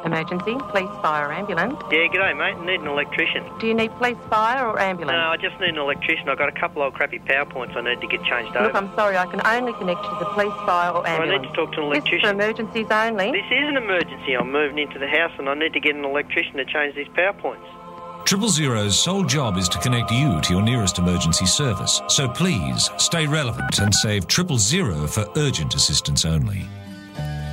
Emergency, police, fire, ambulance. Yeah, g'day, mate. I need an electrician. Do you need police, fire or ambulance? No, I just need an electrician. I've got a couple of crappy power points I need to get changed Look, over. I'm sorry, I can only connect you to the police, fire or ambulance. I need to talk to an electrician. This is for emergencies only. This is an emergency. I'm moving into the house and I need to get an electrician to change these power points. 000's sole job is to connect you to your nearest emergency service. So please, stay relevant and save 000 for urgent assistance only.